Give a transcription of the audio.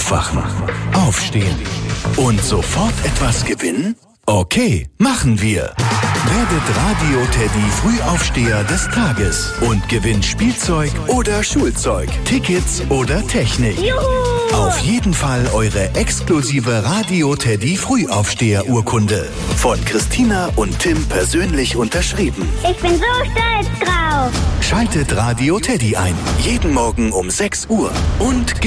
Aufwachen, aufstehen und sofort etwas gewinnen? Okay, machen wir. Werdet Radio Teddy Frühaufsteher des Tages und gewinnt Spielzeug oder Schulzeug, Tickets oder Technik. Juhu! Auf jeden Fall eure exklusive Radio Teddy Frühaufsteher-Urkunde. Von Christina und Tim persönlich unterschrieben. Ich bin so stolz drauf. Schaltet Radio Teddy ein. Jeden Morgen um 6 Uhr. Und